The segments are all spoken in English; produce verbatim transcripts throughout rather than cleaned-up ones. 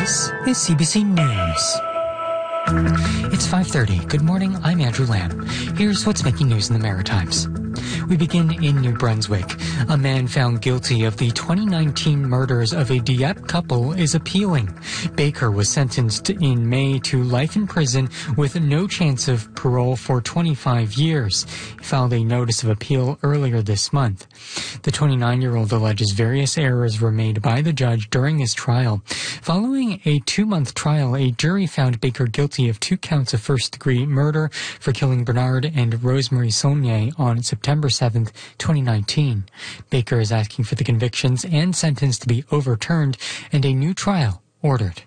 This is C B C News. It's five thirty. Good morning, I'm Andrew Lamb. Here's what's making news in the Maritimes. We begin in New Brunswick. A man found guilty of the twenty nineteen murders of a Dieppe couple is appealing. Baker was sentenced in May to life in prison with no chance of parole for twenty-five years. He filed a notice of appeal earlier this month. The twenty-nine-year-old alleges various errors were made by the judge during his trial. Following a two-month trial, a jury found Baker guilty of two counts of first-degree murder for killing Bernard and Rosemary Saulnier on September seventh, twenty nineteen. Baker is asking for the convictions and sentence to be overturned and a new trial ordered.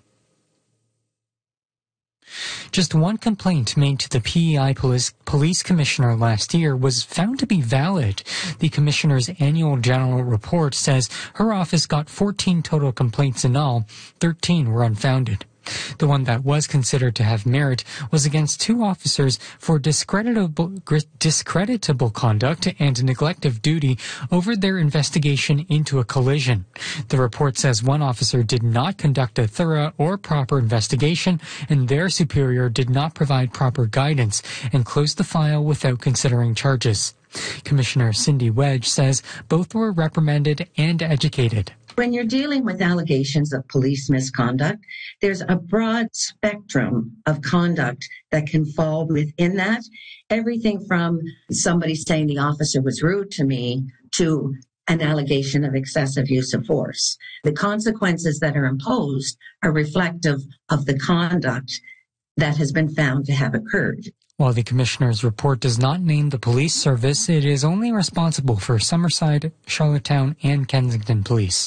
Just one complaint made to the P E I police, police commissioner last year was found to be valid. The commissioner's annual general report says her office got fourteen total complaints in all. thirteen were unfounded. The one that was considered to have merit was against two officers for discreditable, discreditable conduct and neglect of duty over their investigation into a collision. The report says one officer did not conduct a thorough or proper investigation, and their superior did not provide proper guidance and closed the file without considering charges. Commissioner Cindy Wedge says both were reprimanded and educated. When you're dealing with allegations of police misconduct, there's a broad spectrum of conduct that can fall within that. Everything from somebody saying the officer was rude to me to an allegation of excessive use of force. The consequences that are imposed are reflective of the conduct that has been found to have occurred. While the commissioner's report does not name the police service, it is only responsible for Summerside, Charlottetown, and Kensington Police.